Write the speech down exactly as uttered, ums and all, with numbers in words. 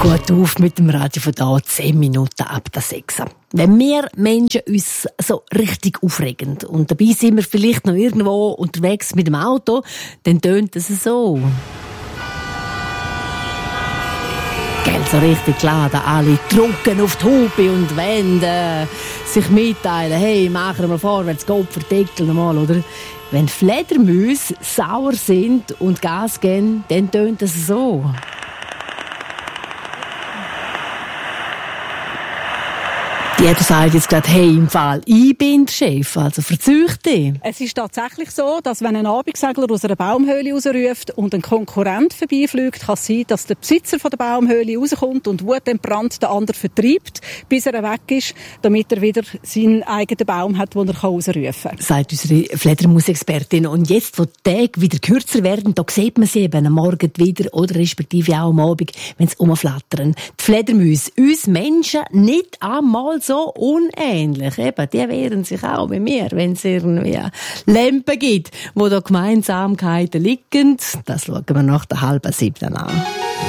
Gut auf mit dem Radio von da, zehn Minuten ab der sechs. Wenn wir Menschen uns so richtig aufregen und dabei sind wir vielleicht noch irgendwo unterwegs mit dem Auto, dann tönt es so. Gell, so richtig klar, da alle drücken auf die Hupe und wollen äh, sich mitteilen, hey, machen wir vorwärts, Gott verdeckeln mal, oder? Wenn Fledermäuse sauer sind und Gas geben, dann tönt es so. Jeder sagt jetzt gerade, hey, im Fall, ich bin der Chef, also verzeuch dich. Es ist tatsächlich so, dass wenn ein Abendsegler aus einer Baumhöhle rausruft und ein Konkurrent vorbeifliegt, kann es sein, dass der Besitzer von der Baumhöhle rauskommt und wutentbrannt den anderen vertreibt, bis er weg ist, damit er wieder seinen eigenen Baum hat, den er rausrufen kann. Sagt unsere Fledermaus-Expertin. Und jetzt, wo die Tage wieder kürzer werden, da sieht man sie eben am Morgen wieder oder respektive auch am Abend, wenn sie rumflattern. Die Fledermäuse, uns Menschen nicht einmal so unähnlich. Eben, die wehren sich auch wie mir, wenn es irgendwie Lampen gibt, wo da Gemeinsamkeiten liegen. Das schauen wir nach der halben siebten an.